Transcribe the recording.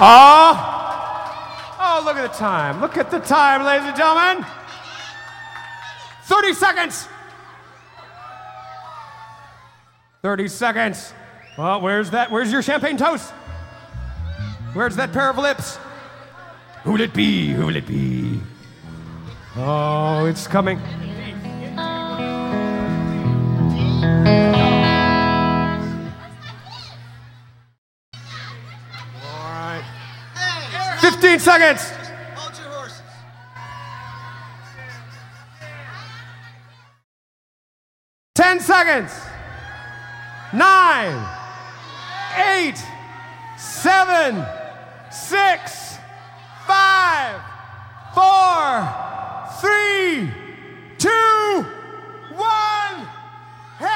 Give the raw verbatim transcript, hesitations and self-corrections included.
Oh, oh, look at the time. Look at the time, ladies and gentlemen. thirty seconds. thirty seconds. Well, where's that? Where's your champagne toast? Where's that pair of lips? Who'll it be? Who'll it be? Oh, it's coming. All right. fifteen seconds. Hold your horses. ten seconds. Nine. Eight. Seven. Six. Five. Four. Three. Two.